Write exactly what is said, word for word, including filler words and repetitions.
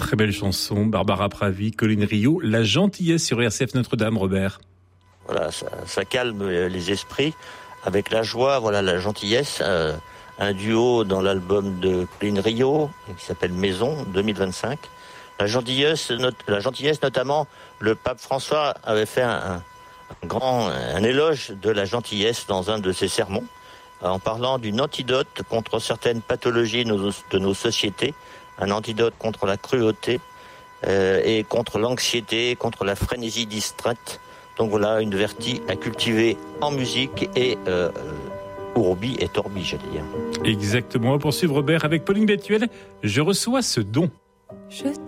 Très belle chanson, Barbara Pravi, Colline Rio, La gentillesse sur R C F Notre-Dame, Robert. Voilà, ça, ça calme les esprits avec la joie, voilà, la gentillesse. Euh, un duo dans l'album de Colline Rio qui s'appelle Maison deux mille vingt-cinq. La gentillesse, not, la gentillesse notamment, le pape François avait fait un, un grand un éloge de la gentillesse dans un de ses sermons, en parlant d'une antidote contre certaines pathologies de nos, de nos sociétés, un antidote contre la cruauté euh, et contre l'anxiété, contre la frénésie distraite. Donc voilà, une vertu à cultiver en musique et euh, urbi et torbi, j'allais dire. Exactement. On va poursuivre, Robert, avec Pauline Bétuel. Je reçois ce don. Je